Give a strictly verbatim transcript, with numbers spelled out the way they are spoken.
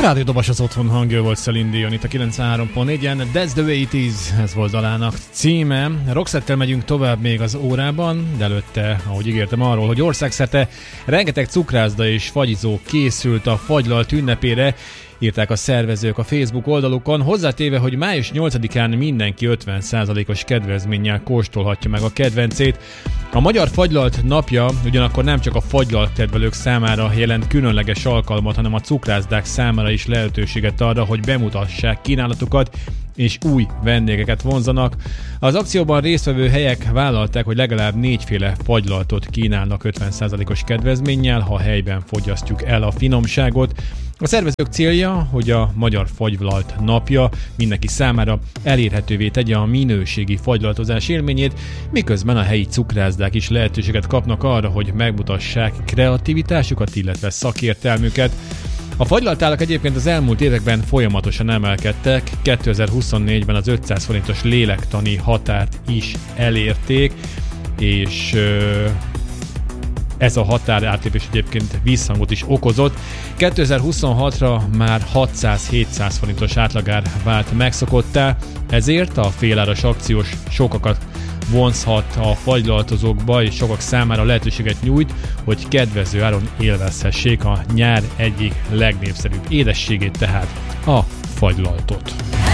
Rádió Dobas az otthon hangja volt, Celine Dion itt a kilencvenhárom pont négyen. That's the way it is, ez volt dalának címe. Roxettel megyünk tovább még az órában, de előtte, ahogy ígértem arról, hogy országszerte rengeteg cukrászda és fagyizó készült a fagylalt ünnepére, írták a szervezők a Facebook oldalukon, hozzátéve, hogy május nyolcadikán mindenki ötven százalékos kedvezménnyel kóstolhatja meg a kedvencét. A Magyar Fagylalt napja ugyanakkor nem csak a fagylalt kedvelők számára jelent különleges alkalmat, hanem a cukrászdák számára is lehetőséget arra, hogy bemutassák kínálatukat és új vendégeket vonzanak. Az akcióban résztvevő helyek vállalták, hogy legalább négyféle fagylaltot kínálnak ötven százalékos kedvezménnyel, ha helyben fogyasztjuk el a finomságot. A szervezők célja, hogy a Magyar Fagylalt napja mindenki számára elérhetővé tegye a minőségi fagylaltozás élményét, miközben a helyi cukrászdák is lehetőséget kapnak arra, hogy megmutassák kreativitásukat, illetve szakértelmüket. A fagylaltárak egyébként az elmúlt években folyamatosan emelkedtek, kétezer-huszonnégyben az ötszáz forintos lélektani határt is elérték, és ez a határ átlépés egyébként visszhangot is okozott. kétezer-huszonhatra már hatszáz-hétszáz forintos átlagár vált megszokottá, ezért a féláras akciós sokakat vonzhat a fagylaltozókba, és sokak számára lehetőséget nyújt, hogy kedvező áron élvezhessék a nyár egyik legnépszerűbb édességét, tehát a fagylaltot.